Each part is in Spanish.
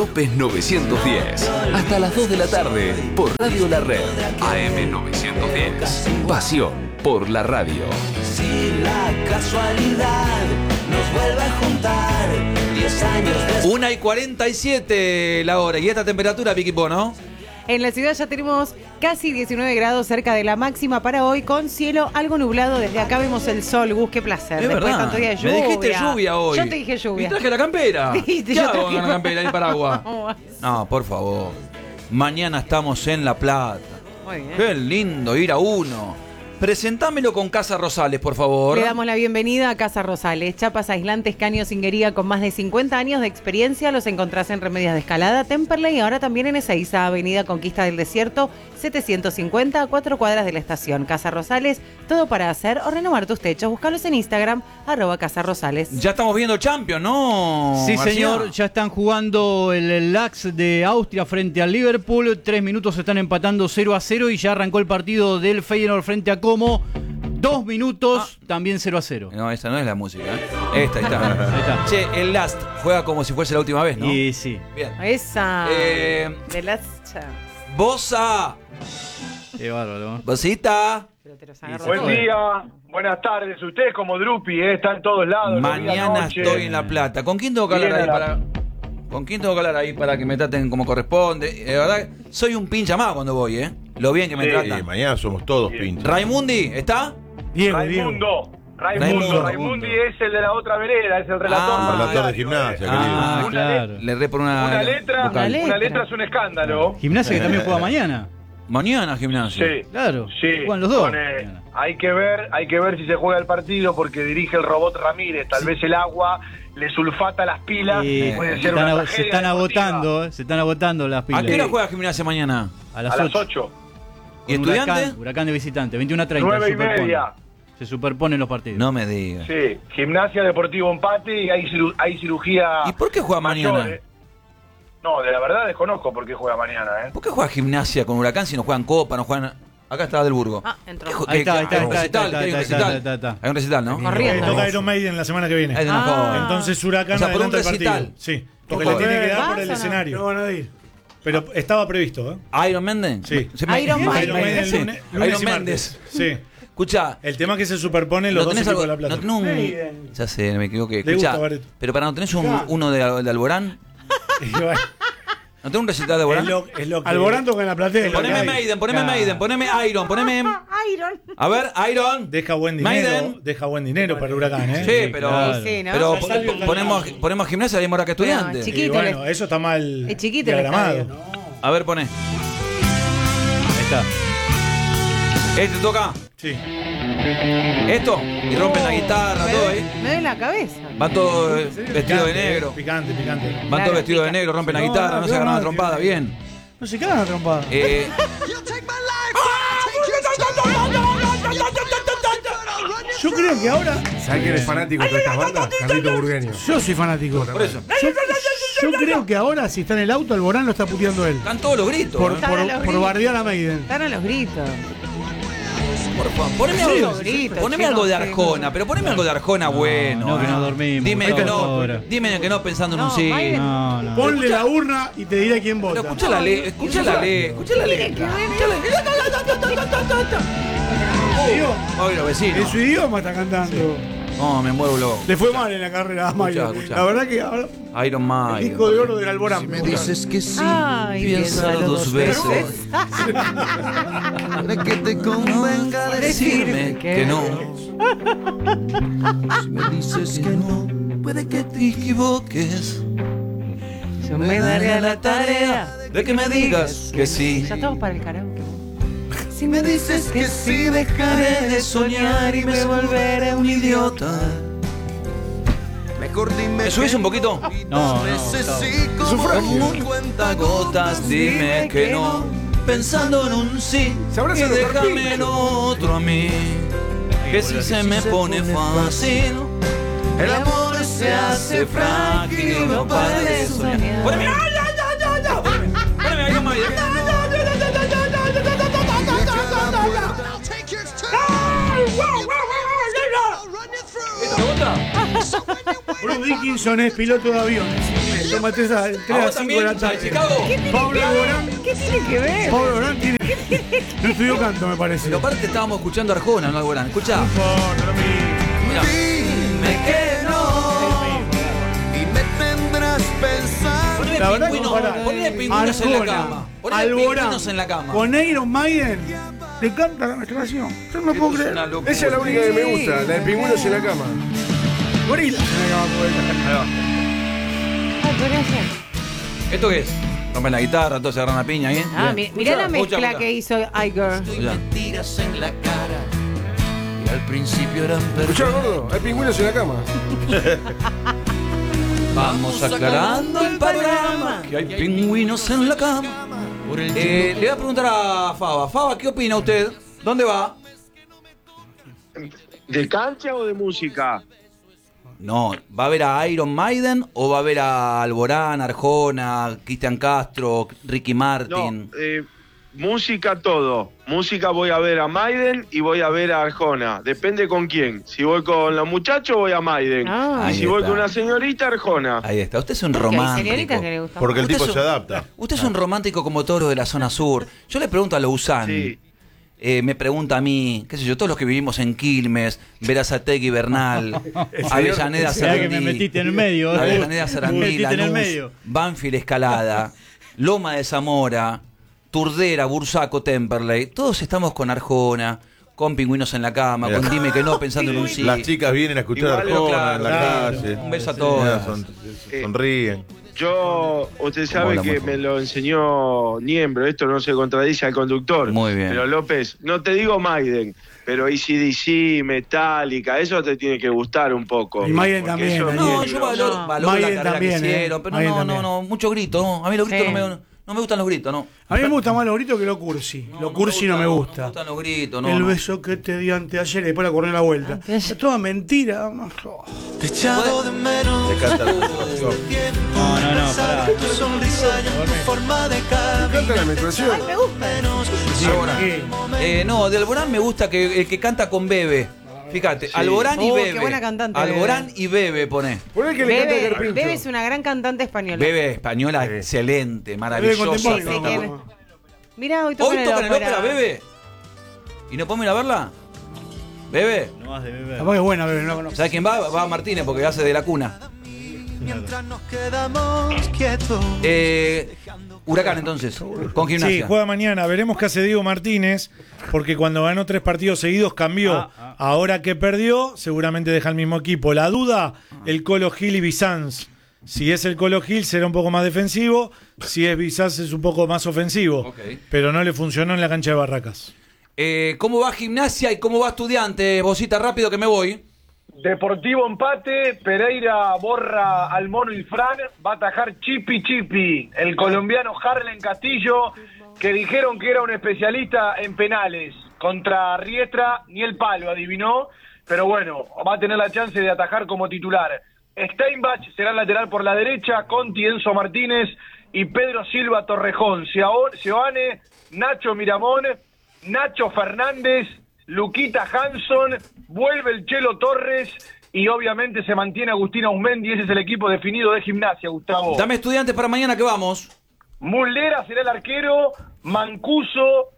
López 910. Hasta las 2 de la tarde por Radio La Red. AM 910. Pasión por la radio. Si la casualidad nos vuelve a juntar 10 años después. 1:47 la hora. ¿Y esta temperatura, Vicky Po, no? En la ciudad ya tenemos casi 19 grados cerca de la máxima para hoy, con cielo algo nublado. Desde acá vemos el sol. Gus, qué placer. Es Después verdad. de tanto día de lluvia. Me dijiste lluvia hoy. Yo te dije lluvia. Y traje la campera. Dijiste, ¿Qué yo hago traje con la campera y el paraguas? No, por favor. Mañana estamos en La Plata. Muy bien. Qué lindo ir a uno. Presentámelo con Casa Rosales, por favor. Le damos la bienvenida a Casa Rosales. Chapas aislantes, caño, cinguería con más de 50 años de experiencia. Los encontrás en Remedios de Escalada, Temperley y ahora también en Ezeiza, Avenida Conquista del Desierto, 750, a 4 cuadras de la estación. Casa Rosales, todo para hacer o renovar tus techos. Búscalos en Instagram, @Casa Rosales. Ya estamos viendo Champions, ¿no? Sí, García? señor, ya están jugando el Ajax de Austria frente al Liverpool. 3 minutos se están empatando 0-0 y ya arrancó el partido del Feyenoord frente a Como. 2 minutos, también 0-0. No, esa no es la música, ¿eh? Esta, ahí está. Ahí está. Che, el Last juega como si fuese la última vez, ¿no? Y sí. Bien. Esa. De las Bosa. Qué bárbaro. Bosita. Buen día, buenas tardes. Ustedes como Drupi, están en todos lados. Mañana estoy en La Plata. ¿Con quién tengo que hablar ahí para...? ¿Con quién tengo que hablar ahí para que me traten como corresponde? De verdad, soy un pincha más cuando voy, ¿eh? Lo bien que me tratan. Mañana somos todos pinches. Raimundi, ¿está? Raimundo. Raimundi es el de la otra vereda, es el relator. Relator de gimnasia, claro. Le re por una letra, vocal. una letra es un escándalo. Gimnasia que también juega mañana. Mañana gimnasia. Sí. Claro. Sí. Juegan los dos. Hay que ver si se juega el partido porque dirige el robot Ramírez. Tal vez el agua le sulfata las pilas. Puede ser una tragedia se están agotando, se están agotando las pilas. ¿A qué hora juega gimnasia mañana? A las 8. ¿Y Estudiante? Huracán de visitante, 21:30. 9:30. Se superponen los partidos. No me digas. Sí, Gimnasia, Deportivo Empate y hay cirugía. ¿Y por qué juega mayor, mañana? No, de la verdad desconozco por qué juega mañana, ¿Por qué juega gimnasia con Huracán si no juegan Copa, no juegan...? Acá está Del Burgo. Entró. Ahí está. Hay un recital, ¿no? Le toca Iron Maiden la semana que viene. Entonces Huracán o sea, por un adelanta el partido. recital. Sí, porque le tiene que dar por el escenario. No van a ir. Pero estaba previsto, ¿eh? ¿Iron Maiden? Sí. Iron Maiden. Lunes y Iron martes. Sí. Escucha. El tema es que se superponen los dos equipos de La Plata. ¿No tenés un...? Ya sé, me equivoqué. Le Escucha, gusta, Barreto. pero para no tenés uno de Alborán. ¿No tenés un recital de Alborán? Es lo que... Alborán toca en La Platea. Poneme Maiden, poneme Iron, poneme... Iron. A ver, Iron. Deja buen dinero para Huracán, ¿eh? Sí, pero... Claro. Sí, ¿no? Pero ponemos gimnasia, mismo hora que estudiante. No, chiquito. Bueno, eso está mal Es chiquito el diagramado. estadio. A ver, poné. Ahí está. ¿Este toca? Sí. ¿Esto? Y rompen la guitarra, todo ahí. Me duele la cabeza. Van todos vestidos de negro. Picante. Van todos vestidos de negro, rompen la guitarra, no se agarran a trompada, bien. No se cagan a trompada. Yo creo que ahora. ¿Sabes quién es fanático de todas estas bandas? Carlito Burgueño. Yo soy fanático. Por eso. Yo creo que ahora, si está en el auto, Alborán lo está puteando él. Están todos los gritos. Por bardear a Maiden. Están a los gritos. Poneme algo de Arjona, pero poneme algo de Arjona bueno. No, que no dormimos. Dime que no pensando en un sí. No. Ponle la urna y te diré quién vota. Pero escucha la letra. Oye, los vecinos. En su idioma está cantando. No, me muevo loco. Le fue mal en la carrera a Maiden. Escuchá. La verdad que ahora. Iron Man. El disco de oro del Alborán. Si me dices que sí, Piénsalo dos veces. para que te convenga Decirme que no. Si me dices que no, Puede que te equivoques. Yo me daré a la tarea De que me digas que sí. Ya estamos para el karaoke. si me dices que sí, dejaré de soñar y me volveré un idiota. Mejor dime. ¿Me subís un poquito? No. Como un cuentagotas, dime que no. Pensando en un sí, y déjame en otro a mí. Que si se me pone fácil, el amor se hace frágil y no para de soñar. Poneme, Poneme Iron Maiden. ¿Esto te gusta? Bruce Dickinson es piloto de avión. Toma 3 a 5 de la tarde. Pablo Alborán. ¿Qué tiene que ver? Pablo Alborán tiene. No estudió canto, me parece. Pero aparte estábamos escuchando a Arjona, no Alborán. Escuchá. Mirá. Dime que no y me tendrás pensando. La verdad que Poné pingüinos en la cama. Poné pingüinos en la cama. Con Iron Maiden le canta nuestra canción. Yo no puedo creer. Esa es la única que me gusta, la de pingüinos en la cama. Gorila. ¿Esto qué es? Rompen la guitarra, todos se agarran la piña ahí. Ah, mirá la mezcla escucha. que hizo Iger. Mentiras en la cara y al principio eran Escuchá, gordo, hay pingüinos en la cama. Vamos aclarando el panorama, que hay pingüinos en la cama. Le voy a preguntar a Faba. Faba, ¿qué opina usted? ¿Dónde va? ¿De cancha o de música? No, ¿va a ver a Iron Maiden o va a ver a Alborán, Arjona, Cristian Castro, Ricky Martin? Música todo. Música voy a ver a Maiden y voy a ver a Arjona. Depende con quién. Si voy con los muchachos, voy a Maiden. Ah, y si voy con una señorita, Arjona. Ahí está. Usted es un Hay romántico. señoritas que le gustan. Porque el Usted tipo es un- se adapta. Usted es un romántico como Toro de la zona sur. Yo le pregunto a Lausanne. Sí. Me pregunta a mí, qué sé yo, todos los que vivimos en Quilmes, Verazategui, Bernal, Avellaneda, Será que me Sarandí, metiste en el medio. Avellaneda, Me Sarandí, metiste en el Lanús, medio. Banfield, Escalada, Loma de Zamora, Turdera, Bursaco, Temperley. Todos estamos con Arjona, con Pingüinos en la cama, Mira. con Dime que no, pensando en un sí. Las chicas vienen a escuchar Igual, Arjona claro, en la claro. calle. Un beso a todas. Sonríen. Usted sabe Hola, que Marco. me lo enseñó Niembro, esto no se contradice al conductor. Muy bien. Pero López, no te digo Maiden, pero AC/DC, Metallica, eso te tiene que gustar un poco. Y Maiden Porque también, eso- Daniel. No, yo valoro la Maiden carrera también, que hicieron, pero Maiden no, también. no, mucho grito, no. A mí los gritos Sí. no me gustan los gritos, no. A mí me gusta más los gritos que lo cursi. Lo cursi no me No me gusta. gustan los gritos, no. El no. beso que te di anteayer y después la corrió la vuelta. Es toda mentira. Te he echado de menos. Te canta la menstruación. No, pará. Tu sonrisa y tu forma de Canta la caminar. menstruación. No, de Alborán me gusta que el que canta con Bebe. Fíjate, Alborán y Oh, Bebe. qué buena cantante, Alborán y Bebe, pone. Poné que le canta a Bebe, Carpincho. Bebe es una gran cantante española. Bebe española, excelente, maravillosa. contemporáneo. Sí, espectacular. quién. Mirá, hoy Hoy tocan tocan el el ópera, Bebe. ¿Y no podemos ir a verla? ¿Bebe? No más de beber. Capaz que es buena, Bebe, no la conozco. ¿Sabes quién va? Va Martínez porque hace de la cuna. Mientras nos quedamos quietos. Huracán entonces, con Sí, Gimnasia. juega mañana. Veremos qué hace Diego Martínez, porque cuando ganó 3 partidos seguidos cambió. Ahora que perdió, seguramente deja el mismo equipo. La duda, el Colo Gil y Bizanz. Si es el Colo Gil, será un poco más defensivo. Si es Bizanz, es un poco más ofensivo. Ok. Pero no le funcionó en la cancha de Barracas. ¿Cómo va Gimnasia y cómo va Estudiantes? Bocita, rápido que me voy. Deportivo empate, Pereira borra al Mono y Fran, va a atajar Chipi, el colombiano Harlen Castillo, que dijeron que era un especialista en penales. Contra Riestra, ni el palo adivinó, pero bueno, va a tener la chance de atajar como titular. Steinbach será lateral por la derecha, Conti, Enzo Martínez y Pedro Silva Torrejón, Seoane, Nacho Miramón, Nacho Fernández, Luquita Hanson, vuelve el Chelo Torres y obviamente se mantiene Agustín Ausmendi. Ese es el equipo definido de Gimnasia, Gustavo. Dame Estudiantes para mañana que vamos. Muslera será el arquero, Mancuso,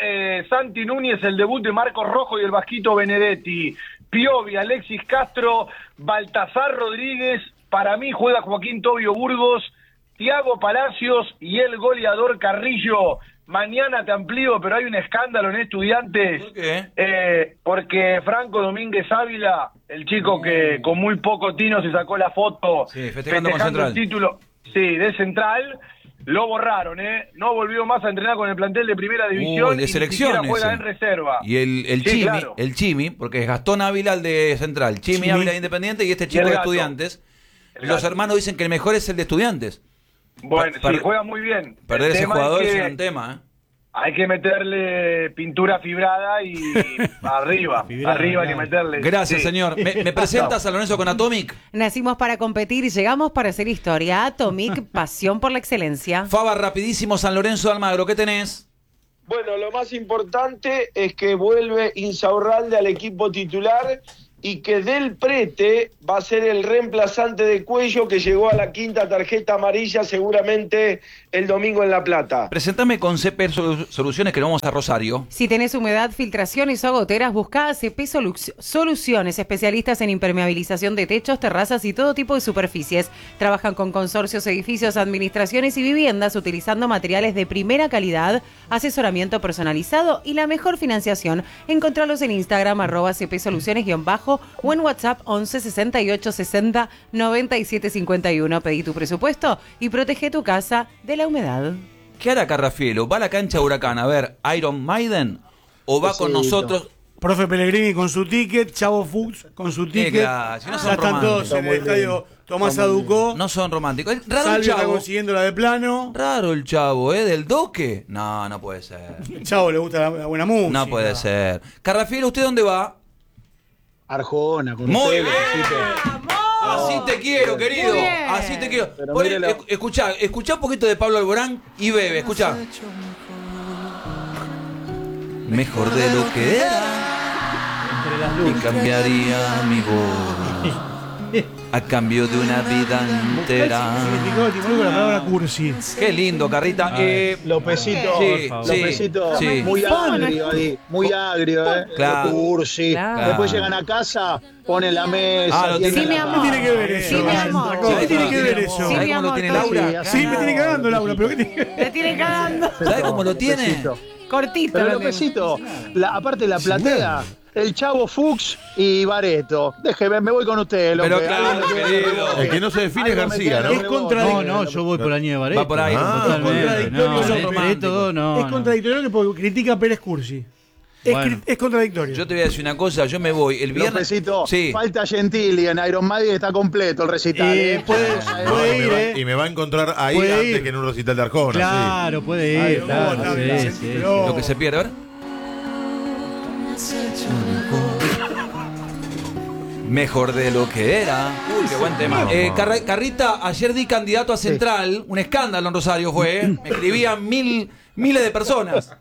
Santi Núñez, el debut de Marcos Rojo y el Vasquito Benedetti, Piovi, Alexis Castro, Baltasar Rodríguez, para mí juega Joaquín Tobio Burgos, Tiago Palacios y el goleador Carrillo. Mañana te amplío, pero hay un escándalo en Estudiantes. ¿Por qué? Porque Franco Domínguez Ávila, el chico que con muy poco tino se sacó la foto Sí, festejando con Central. el título de Central, lo borraron, no volvió más a entrenar con el plantel de primera división de y ni selección siquiera juega ese. en reserva. Y el Sí, Chimi, claro. el Chimi, porque es Gastón Ávila el de Central, Chimi Ávila de Independiente y este chico el de Gato. Estudiantes. El Los Gato. hermanos dicen que el mejor es el de Estudiantes. Bueno, Per- sí, juega muy bien. Perder El ese tema jugador es es que un tema, hay que meterle pintura fibrada y arriba hay que meterle. Gracias, Sí. señor. ¿Me presentas a Lorenzo con Atomic? Nacimos para competir y llegamos para hacer historia. Atomic, pasión por la excelencia. Faba, rapidísimo, San Lorenzo de Almagro, ¿qué tenés? Bueno, lo más importante es que vuelve Insaurralde al equipo titular y que Del Prete va a ser el reemplazante de Cuello, que llegó a la 5ª tarjeta amarilla seguramente el domingo en La Plata. Presentame con CP Soluciones que nos vamos a Rosario. Si tenés humedad, filtraciones o goteras, buscá ACP Soluciones, especialistas en impermeabilización de techos, terrazas y todo tipo de superficies. Trabajan con consorcios, edificios, administraciones y viviendas utilizando materiales de primera calidad, asesoramiento personalizado y la mejor financiación. Encontralos en Instagram @cpsoluciones_ o en WhatsApp 11 68 60 97 51. Pedí tu presupuesto y protege tu casa de la humedad. ¿Qué hará Carrafielo? ¿Va a la cancha de Huracán a ver Iron Maiden o va con nosotros? Profe Pellegrini con su ticket, Chavo Fuchs con su ticket. Si no son ya están todos en el estadio Tomás Aducó. No son románticos. Raro Salvio el Chavo. está consiguiendo la de plano. Raro el Chavo, ¿Del Doque? No, no puede ser. El Chavo le gusta la buena música. No puede ser. Carrafielo, ¿usted dónde va? Arjona, con Muy usted, bien. Así te quiero, querido. Así te quiero. Escuchá un poquito de Pablo Alborán y bebe. Escuchá. Mejor de lo que era. Y cambiaría mi voz a cambio de una vida entera. Significó la palabra cursi. Qué lindo, Carrita. Lopecito, sí. muy agrio ahí, muy agrio, Claro. Cursi. Claro. Después llegan a casa, ponen la mesa. Sí, mi amor. ¿Qué tiene que ver eso? Sí, mi amor. ¿Qué tiene que ver eso? Sí, mi ¿Cómo lo amor. tiene Laura? Sí, me tiene cagando, Laura, pero ¿qué tiene que ver? Me tiene cagando. ¿Sabes cómo lo tiene? Cortito. Pero lo Lopecito, aparte la platea, el Chavo Fuchs y Bareto. Déjeme, me voy con usted, López. Pero claro, querido. El que no se define es García, ¿no? Es contradictorio. No, yo voy por la nieve Bareto. Va por ahí. Totalmente. No, Es contradictorio porque critica a Pérez Cursi. Es contradictorio. Yo te voy a decir una cosa, yo me voy el viernes. Lopecito, Sí. falta Gentili en Iron Maiden, está completo el recital. Puede ir, Y me va a encontrar ahí Puede antes ir. que en un recital de Arjona. Claro, puede ir. Claro, sí. Lo que se pierde, a ver. Mejor de lo que era. Uy, qué buen tema. Carrita, ayer di candidato a Central. Un escándalo en Rosario fue. Me escribían miles de personas.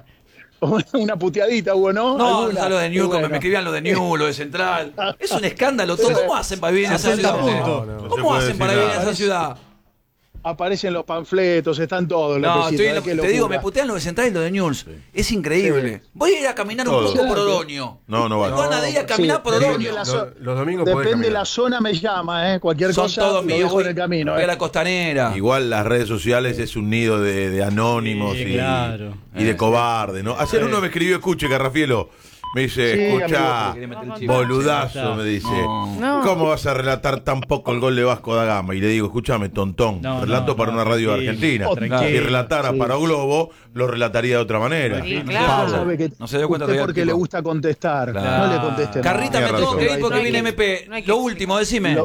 Una puteadita hubo, ¿no? No, ¿Alguna? lo de New, Bueno. me escribían lo de New, lo de Central. Es un escándalo todo. ¿Cómo hacen para vivir en esa ciudad? ¿Cómo hacen para vivir en esa ciudad? Aparecen los panfletos, están todos. No, Lopecito, te digo, me putean lo de Central y lo de News. Es increíble. Voy a ir a caminar un poco por Oroño. No va. Van a ir a caminar por Oroño. Los domingos podés Depende de caminar. la zona, me llama, cualquier Son cosa todos lo míos. dejo Voy en el camino. voy a la costanera. Igual las redes sociales es un nido de anónimos Sí, claro. y de cobarde, ¿no? Ayer uno me escribió, escuche, Carrafielo. Me dice, Sí, escuchá, amigo. boludazo, me dice. No. ¿Cómo vas a relatar tan poco el gol de Vasco da Gama? Y le digo, escúchame, tontón, relato para una radio argentina. Si relatara para Globo, lo relataría de otra manera. Sí, Pablo claro. sabe que No se dio cuenta usted todavía, porque tipo. le gusta contestar. Claro. No le conteste nada. Carrita, me Tiene tengo que razón. ir porque viene MP. No hay que- Lo último, decime.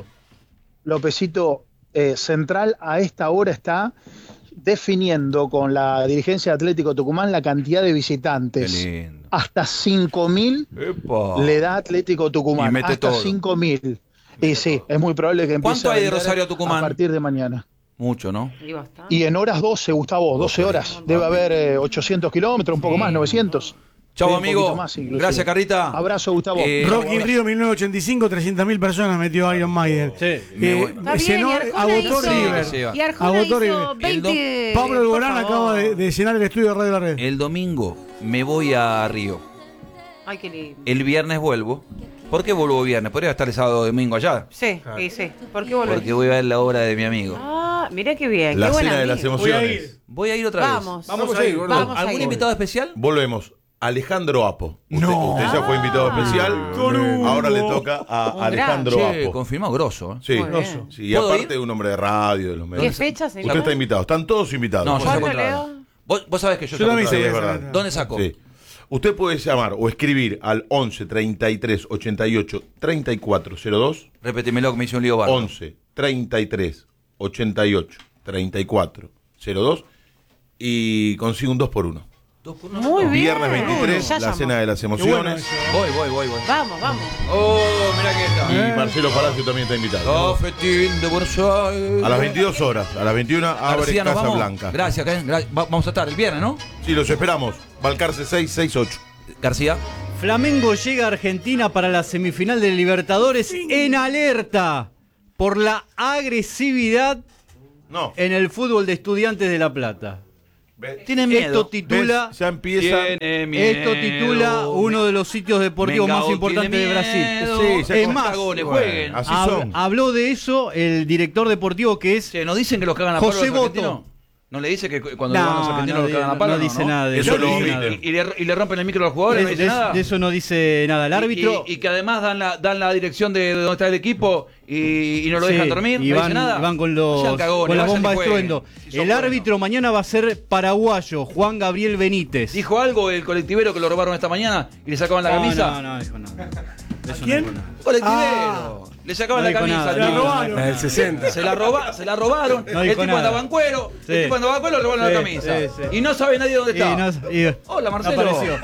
Lopecito, Central a esta hora está definiendo con la dirigencia de Atlético Tucumán la cantidad de visitantes. Qué lindo. Hasta 5.000 Epa. le da Atlético Tucumán. Y mete hasta todo. 5.000. Y sí, es muy probable que empiece ¿Cuánto hay de vender Rosario a Tucumán? a partir de mañana. Mucho, ¿no? Y basta. Y en horas 12, Gustavo, 12 horas. Debe haber 800 kilómetros, un poco más, 900. Chau, Sí, un amigo. poquito más, inclusive. Gracias, Carrita. Abrazo, Gustavo. Rock in Rio 1985, 300.000 personas metió Iron Maiden. Me voy. Está bien, Llenó- y Arjona agotó hizo- River. Y Arjona Agotó hizo River. 20... Pablo Alborán por acaba favor. de llenar el estudio de Radio La Red. El domingo me voy a Río. Ay, qué lindo. El viernes vuelvo. ¿Por qué vuelvo viernes? Podría estar el sábado o domingo allá. Sí, sí. ¿Por qué volvés? Porque voy a ver la obra de mi amigo. Ah, mira qué bien. La qué buena cena de las amiga. emociones. Voy a ir otra vez. Vamos. Vamos a ir, gordo. Vamos a ¿Algún ir. invitado especial? Volvemos. Alejandro Apo. Usted ya fue invitado especial. Ahora le toca a Un Alejandro Che, Apo. confirmado grosso. ¿eh? Sí, Muy bien. sí, y ¿Puedo aparte ir? un hombre de radio, de los medios. ¿Qué fecha, señor? Usted está invitado, están todos invitados. No, yo ¿Cuándo, saco entrada. Leo? Vos sabés que yo Yo saco también Sí, entrada. es sé. verdad. ¿Dónde saco? Sí. Usted puede llamar o escribir al 11 33 88 34 02. Repetímelo que me hizo un lío barro. 11 33 88 34 02 y consigue un 2x1. Muy bien. Viernes 23, Ya la llamó. cena de las emociones. Voy. Vamos, vamos. Oh, mirá que está. Y Marcelo Palacio también está invitado. Cafetín de Buenos Aires. A las 22 horas, a las 21 abre García, ¿nos Casa vamos? Blanca. Gracias, vamos a estar el viernes, ¿no? Sí, los esperamos. Balcarce 668. García. Flamengo llega a Argentina para la semifinal de Libertadores en alerta por la agresividad en el fútbol de Estudiantes de La Plata. Tienen miedo. Esto titula, ya empieza. Esto titula uno de los sitios deportivos más importantes de Brasil. Sí, es más, jueguen. Así son. habló de eso el director deportivo que es ¿nos dicen que los cagan a palo José los argentinos? Boto. ¿No le dice que cuando van los argentinos los cagan a palo? No dice nada de eso. eso. ¿Y le rompen el micro a los jugadores? ¿No dice nada? De eso no dice nada el árbitro. Y que además dan la dirección de dónde está el equipo y no lo dejan dormir. Y no van, dice nada. y van con la bomba de estruendo. El árbitro mañana va a ser paraguayo, Juan Gabriel Benítez. ¿Dijo algo el colectivero que lo robaron esta mañana y le sacaban la camisa? No, dijo nada. ¿Quién? Colectivero. Le sacaban la camisa. Se la robaron. El 60. Se la robaron. No el dijo tipo nada. andaba en cuero. Sí. El tipo andaba en cuero, le robaron la camisa. Sí. Y no sabe nadie dónde está. Hola, Marcelo. No apareció.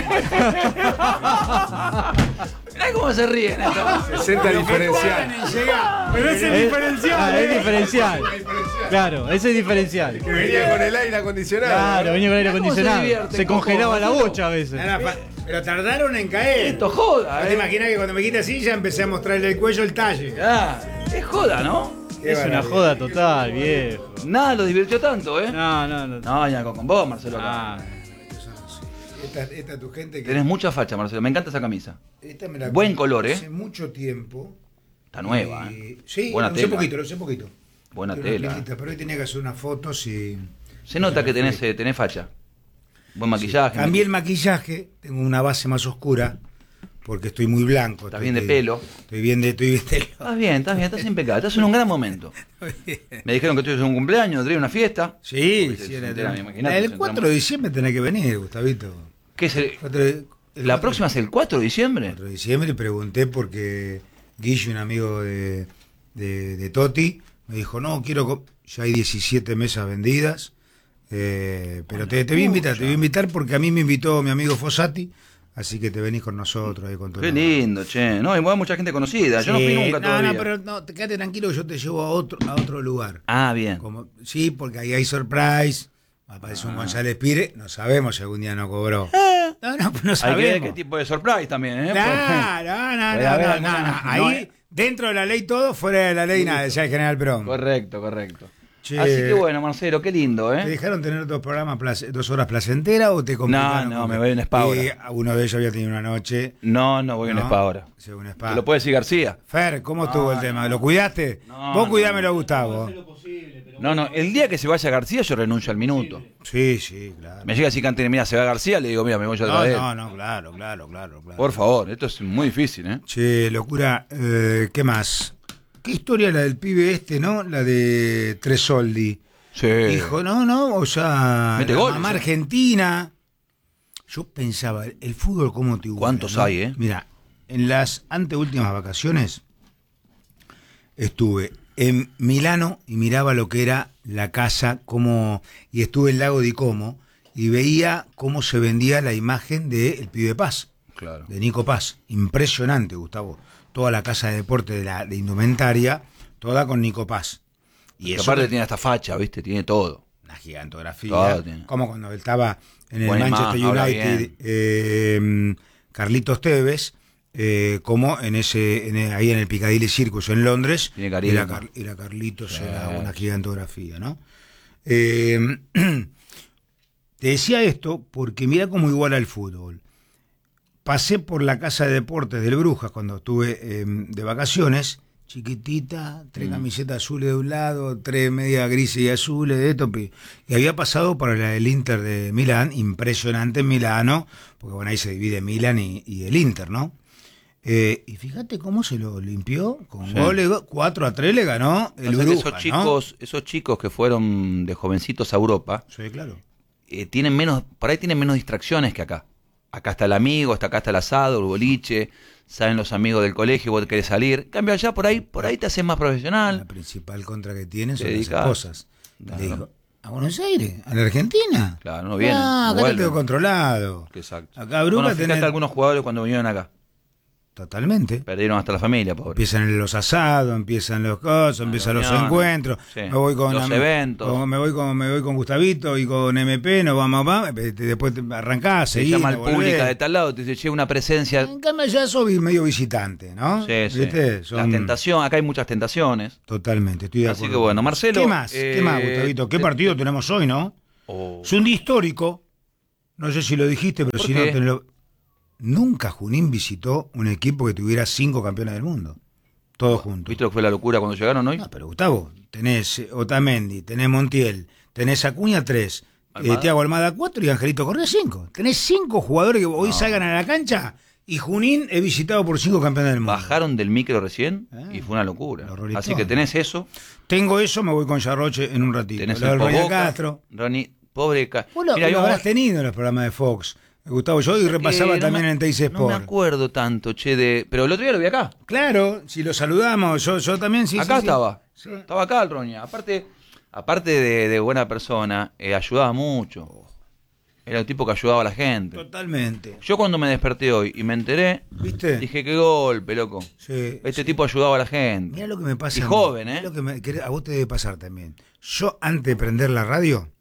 Mirá cómo se ríen. 60 diferencial. Pero ese es diferencial. Es diferencial. Claro, ese es diferencial. Que venía con el aire acondicionado. Claro, venía con aire acondicionado. divierten Se con congelaba vos, la Marcelo? bocha a veces. Pero tardaron en caer. Esto joda, ¿Te imaginas que cuando me quite así ya empecé a mostrarle el cuello el talle? Es joda, ¿no? Qué Es una maravilla. joda total, viejo. Nada lo divirtió tanto, ¿eh? No. No, ya con vos, Marcelo. Esta es tu gente que... Tenés mucha facha, Marcelo. Me encanta esa camisa. Esta me la Buen color, ¿eh? Hace mucho tiempo. Está nueva, Y- ¿eh? Sí, Buena lo sé tela. poquito. Buena Tiene una tela. pildita, pero hoy tenía que hacer unas fotos y... Se nota que tenés facha. Buen maquillaje. Cambié el maquillaje, tengo una base más oscura, porque estoy muy blanco. Estás bien de pelo. Estoy bien de pelo. Estás bien, estás impecable. Estás en un gran momento. Me dijeron que tú es un cumpleaños, traía una fiesta. Sí, Porque sí, se entera, me imagino, el se 4 de diciembre tenés que venir, Gustavito. ¿Qué es ¿La próxima es el 4 de diciembre? 4 de diciembre, y pregunté porque Guille, un amigo de Toti, me dijo, no, ya hay 17 mesas vendidas, pero te voy a invitar porque a mí me invitó mi amigo Fossati, así que te venís con nosotros ahí con todo. Qué lindo, che. No, y mucha gente conocida. Yo no fui nunca todavía. No, pero no, quédate tranquilo que yo te llevo a otro lugar. Ah, bien. Sí, porque ahí hay surprise. Aparece un González Pire, no sabemos si algún día no cobró. No sabemos. Hay que ver qué tipo de surprise también, ¿eh? No. No, Ahí, dentro de la ley todo, fuera de la ley nada, decía el general Perón. Correcto. Che, Así que bueno, Marcelo, qué lindo, ¿eh? ¿te dejaron tener 2 horas placenteras o te complicaron? No, me voy a un spa ahora. Uno de ellos había tenido una noche. No, voy a un spa ahora. Sí, un spa. Te lo puede decir García. Fer, ¿cómo estuvo el tema? ¿Lo cuidaste? Vos cuidámelo, Gustavo. No, el día que se vaya García yo renuncio al minuto. Sí, claro. Me llega así que antes de mira, se va García, le digo, mira, me voy a otra vez. No, claro. Por favor, esto es muy difícil, ¿eh? Che, locura, ¿qué más? ¿Qué historia la del pibe este, no? La de Tresoldi. Sí. Dijo, no, o sea, Mete la goles, mamá ¿eh? argentina. Yo pensaba, el fútbol cómo te gusta. ¿Cuántos ¿no? hay, eh? Mira, en las anteúltimas vacaciones estuve en Milano y miraba lo que era la casa, y estuve en el lago di Como y veía cómo se vendía la imagen del pibe Paz, Claro. de Nico Paz. Impresionante, Gustavo. Toda la casa de deporte de indumentaria, toda con Nico Paz. Y aparte tiene esta facha, ¿viste? Tiene todo. Una gigantografía. Todo tiene. Como cuando estaba en el Buena Manchester imagen, habla United, Carlitos Tevez, como ahí en el Piccadilly Circus en Londres. Tiene carisma. Era Carlitos, Sí. era una gigantografía, ¿no? Te decía esto porque mira cómo iguala el fútbol. Pasé por la casa de deportes del Brujas cuando estuve de vacaciones, chiquitita, 3 camisetas azules de un lado, 3 medias grises y azules de esto, y había pasado para la del Inter de Milán, impresionante en Milano, porque bueno, ahí se divide Milán y el Inter, ¿no? Y fíjate cómo se lo limpió, con goles, 4-3 le ganó el Brujas, esos chicos que fueron de jovencitos a Europa, sí, claro. Por ahí tienen menos distracciones que acá. Acá está el amigo, acá está el asado, el boliche, saben los amigos del colegio, vos querés salir. En cambio allá por ahí te haces más profesional. La principal contra que tienen son Dedicás. esas cosas. Claro. Le digo, ¿a Buenos Aires? ¿A la Argentina? Claro, no vienen. Ah, acá vuelven. te tengo controlado. Exacto. Acá Brujas Fíjate tenés... algunos jugadores cuando vinieron acá. Totalmente. Perdieron hasta la familia, pobre. Empiezan los asados, empiezan los cosas, empiezan los encuentros. Sí. Me voy con los eventos. Me voy con Gustavito y con MP, nos vamos, después arrancás, se seguís, llama el pública de tal lado, te dice, che, una presencia. En cambio ya soy medio visitante, ¿no? Sí, sí. La tentación, acá hay muchas tentaciones. Totalmente, estoy de acuerdo. Así que bueno, Marcelo. ¿Qué más, Gustavito? ¿Qué partido tenemos hoy, no? Es un día histórico. No sé si lo dijiste, pero si no, nunca Junín visitó un equipo que tuviera 5 campeones del mundo. Todos juntos. ¿Viste lo que fue la locura cuando llegaron hoy? No, pero Gustavo, tenés Otamendi, tenés Montiel, tenés Acuña 3, Thiago Almada 4 y Angelito Correa 5. Tenés 5 jugadores que hoy salgan a la cancha y Junín es visitado por 5 campeones del mundo. Bajaron del micro recién y fue una locura. Así que tenés eso. Tengo eso, me voy con Yarroche en un ratito. Tenés el Ronnie Castro. Ronnie, pobre Vos lo habrás tenido en los programas de Fox. Gustavo, yo hoy repasaba también en Teis Sport. No me acuerdo tanto, pero el otro día lo vi acá. Claro, si lo saludamos, yo también sí. Acá estaba. Sí. Estaba acá el Roña. Aparte de buena persona, ayudaba mucho. Era un tipo que ayudaba a la gente. Totalmente. Yo cuando me desperté hoy y me enteré, ¿viste? Dije, qué golpe, loco. Sí, este tipo ayudaba a la gente. Mirá lo que me pasa. Y joven, Lo que a vos te debe pasar también. Yo, antes de prender la radio,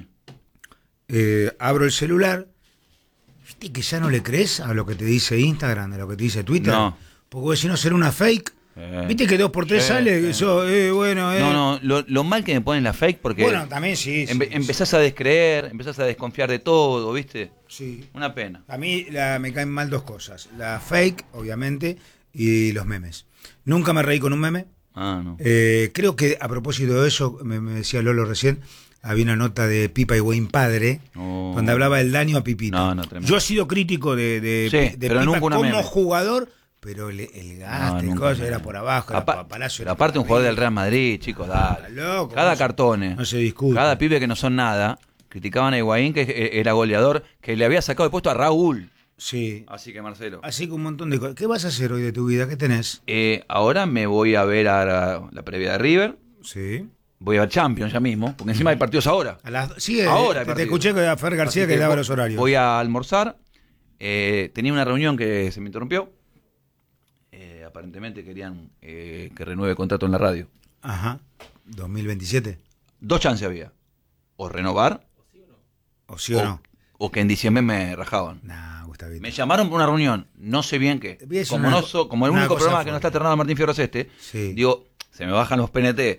abro el celular. ¿Viste que ya no le crees a lo que te dice Instagram, a lo que te dice Twitter? No. Porque si no será una fake. ¿Viste que 2x3 sale? Eso, No, lo mal que me ponen la fake porque... Bueno, también sí. Empezás a descreer, empezás a desconfiar de todo, ¿viste? Sí. Una pena. A mí me caen mal 2 cosas. La fake, obviamente, y los memes. Nunca me reí con un meme. No. Creo que a propósito de eso, me decía Lolo recién, había una nota de Pipa y Wayne padre, donde hablaba del daño a Pipito. Yo he sido crítico de Pipa como jugador, pero el gasto y cosas era por abajo, Palacio. Aparte un jugador del Real Madrid, chicos, dale. Loco, cada cartone, no se discute. Cada pibe que no son nada, criticaban a Higuaín, que era goleador, que le había sacado de puesto a Raúl. Sí. Así que Marcelo. Así que un montón de cosas. ¿Qué vas a hacer hoy de tu vida? ¿Qué tenés? Ahora me voy a ver a la previa de River. Sí. Voy a ver Champions ya mismo, porque encima hay partidos ahora. Ahora te escuché con Fer García que daba los horarios. Voy a almorzar. Tenía una reunión que se me interrumpió. Aparentemente querían que renueve contrato en la radio. Ajá. 2027. 2 chances había. O renovar. O sí o no. O que en diciembre me rajaban. Gustavito. Me llamaron por una reunión, no sé bien qué. Como el único programa que no está alternado a Martín Fierro digo, se me bajan los PNT,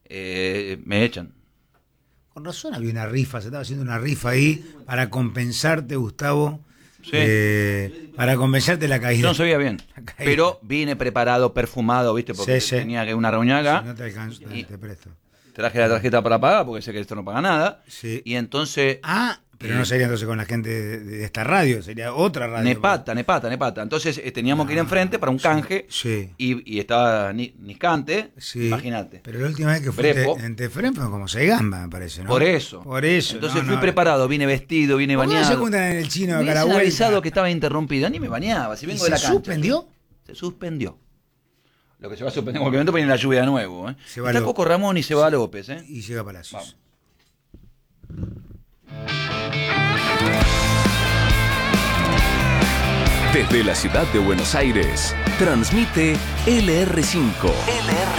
me echan. Con razón había una rifa, se estaba haciendo una rifa ahí para compensarte, Gustavo. Sí. Para compensarte la caída. Yo no sabía bien, pero vine preparado, perfumado, ¿viste? Porque tenía que una reunión acá. Si no te alcanzo, te presto. Traje la tarjeta para pagar, porque sé que esto no paga nada. Sí. Y entonces... Pero no sería entonces con la gente de esta radio, sería otra radio. Nepata. Entonces teníamos que ir enfrente para un canje. Sí. Y estaba Niscante, imagínate. Pero la última vez que fuiste en Tefren fue como Seigamba, me parece, ¿no? Por eso. Entonces fui preparado, vine vestido, vine bañado. ¿Por qué no se juntan en el chino acá a la vuelta? Me avisado que que estaba interrumpido, ni me bañaba. Si vengo de la cancha. ¿Se suspendió? Se suspendió. Lo que se va a suspender en cualquier momento, viene la lluvia de nuevo. Está Coco Ramón y se va López. Y llega Palacios. Vamos. Desde la ciudad de Buenos Aires, transmite LR5.